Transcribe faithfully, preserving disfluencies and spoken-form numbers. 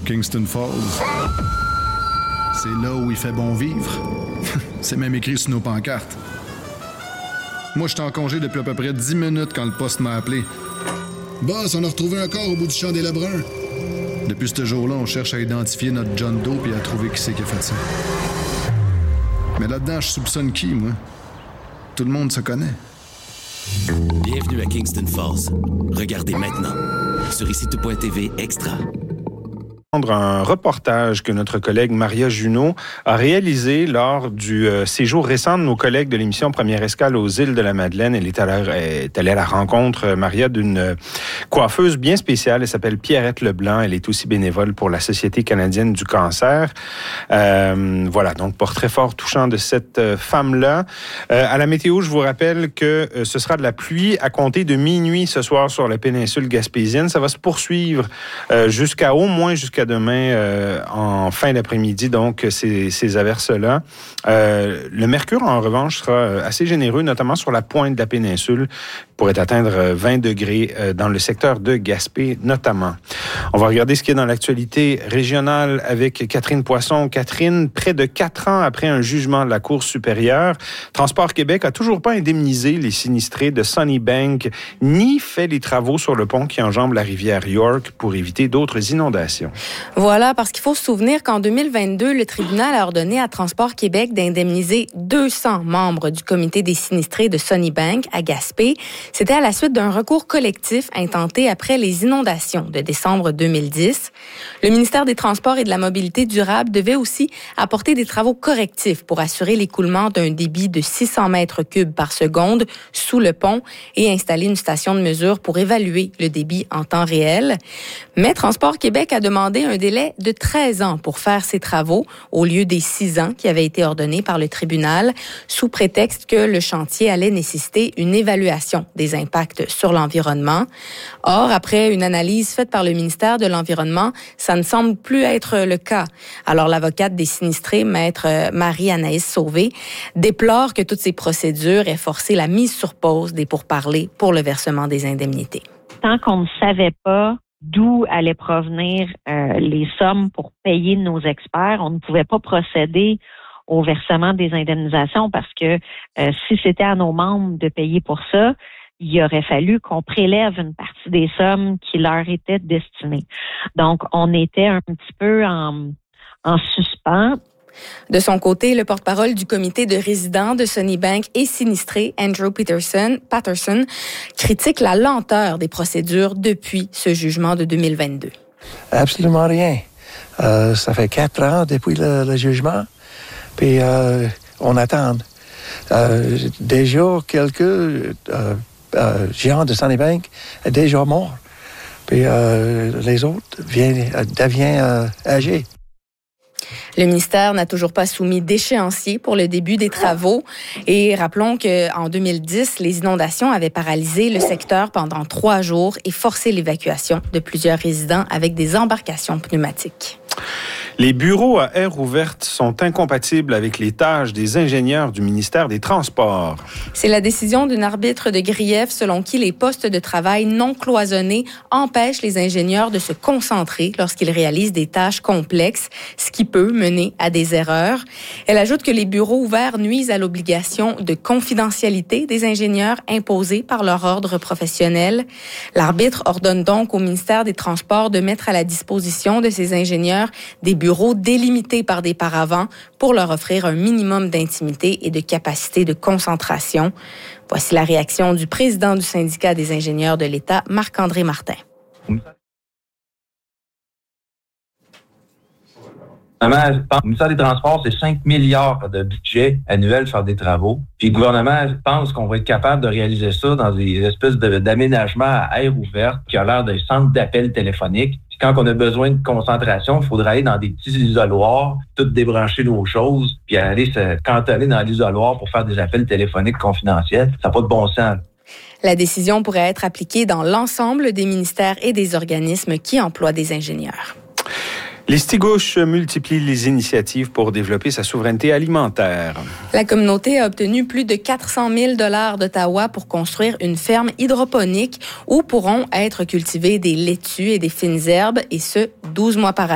Kingston Falls. C'est là où il fait bon vivre. C'est même écrit sur nos pancartes. Moi, j'étais en congé depuis à peu près dix minutes quand le poste m'a appelé. Boss, on a retrouvé un corps au bout du champ des Lebrun. Depuis ce jour-là, on cherche à identifier notre John Doe et à trouver qui c'est qui a fait ça. Mais là-dedans, je soupçonne qui, moi? Tout le monde se connaît. Bienvenue à Kingston Falls. Regardez maintenant sur ici tout point t v Extra. Un reportage que notre collègue Maria Junot a réalisé lors du euh, séjour récent de nos collègues de l'émission Première Escale aux îles de la Madeleine. Elle est, à la, est allée à la rencontre, Maria, d'une coiffeuse bien spéciale. Elle s'appelle Pierrette Leblanc. Elle est aussi bénévole pour la Société canadienne du cancer. Euh, voilà, donc portrait fort touchant de cette euh, femme-là. Euh, à la météo, je vous rappelle que euh, ce sera de la pluie à compter de minuit ce soir sur la péninsule gaspésienne. Ça va se poursuivre euh, jusqu'à au moins jusqu'à demain euh, en fin d'après-midi, donc ces, ces averses-là. Euh, le mercure, en revanche, sera assez généreux, notamment sur la pointe de la péninsule, pourrait atteindre vingt degrés euh, dans le secteur de Gaspé, notamment. On va regarder ce qui est dans l'actualité régionale avec Catherine Poisson. Catherine, près de quatre ans après un jugement de la Cour supérieure, Transport Québec a toujours pas indemnisé les sinistrés de Sunnybank, ni fait les travaux sur le pont qui enjambe la rivière York pour éviter d'autres inondations. Voilà, parce qu'il faut se souvenir qu'en deux mille vingt-deux, le tribunal a ordonné à Transport Québec d'indemniser deux cents membres du comité des sinistrés de Sunnybank à Gaspé. C'était à la suite d'un recours collectif intenté après les inondations de décembre deux mille dix. Le ministère des Transports et de la Mobilité durable devait aussi apporter des travaux correctifs pour assurer l'écoulement d'un débit de six cents mètres cubes par seconde sous le pont et installer une station de mesure pour évaluer le débit en temps réel. Mais Transport Québec a demandé un délai de treize ans pour faire ces travaux au lieu des six ans qui avaient été ordonnés par le tribunal sous prétexte que le chantier allait nécessiter une évaluation des impacts sur l'environnement. Or, après une analyse faite par le ministère de l'Environnement, ça ne semble plus être le cas. Alors, l'avocate des sinistrés, maître Marie-Anaïs Sauvé, déplore que toutes ces procédures aient forcé la mise sur pause des pourparlers pour le versement des indemnités. Tant qu'on ne savait pas d'où allaient provenir euh, les sommes pour payer nos experts, on ne pouvait pas procéder au versement des indemnisations parce que euh, si c'était à nos membres de payer pour ça, il aurait fallu qu'on prélève une partie des sommes qui leur étaient destinées. Donc, on était un petit peu en, en suspens. De son côté, le porte-parole du comité de résidents de Sunnybank et sinistré, Andrew Peterson, Patterson, critique la lenteur des procédures depuis ce jugement de deux mille vingt-deux. Absolument rien. Euh, ça fait quatre ans depuis le, le jugement, puis euh, on attend. Euh, déjà, quelques euh, euh, géants de Sunnybank sont déjà morts, puis euh, les autres viennent, deviennent euh, âgés. Le ministère n'a toujours pas soumis d'échéancier pour le début des travaux. Et rappelons qu'en deux mille dix, les inondations avaient paralysé le secteur pendant trois jours et forcé l'évacuation de plusieurs résidents avec des embarcations pneumatiques. Les bureaux à air ouverte sont incompatibles avec les tâches des ingénieurs du ministère des Transports. C'est la décision d'une arbitre de grief selon qui les postes de travail non cloisonnés empêchent les ingénieurs de se concentrer lorsqu'ils réalisent des tâches complexes, ce qui peut mener à des erreurs. Elle ajoute que les bureaux ouverts nuisent à l'obligation de confidentialité des ingénieurs imposée par leur ordre professionnel. L'arbitre ordonne donc au ministère des Transports de mettre à la disposition de ces ingénieurs des bureaux bureaux délimités par des paravents pour leur offrir un minimum d'intimité et de capacité de concentration. Voici la réaction du président du syndicat des ingénieurs de l'État, Marc-André Martin. Le ministère des Transports, c'est cinq milliards de budget annuel pour faire des travaux. Puis le gouvernement pense qu'on va être capable de réaliser ça dans des espèces de, d'aménagements à air ouvert qui a l'air d'un centre d'appel téléphonique. Puis quand on a besoin de concentration, il faudra aller dans des petits isoloirs, tout débrancher nos choses, puis aller se cantonner dans l'isoloir pour faire des appels téléphoniques confidentiels. Ça n'a pas de bon sens. La décision pourrait être appliquée dans l'ensemble des ministères et des organismes qui emploient des ingénieurs. Listigouche multiplie les initiatives pour développer sa souveraineté alimentaire. La communauté a obtenu plus de quatre cent mille dollars d'Ottawa pour construire une ferme hydroponique où pourront être cultivées des laitues et des fines herbes, et ce, douze mois par année.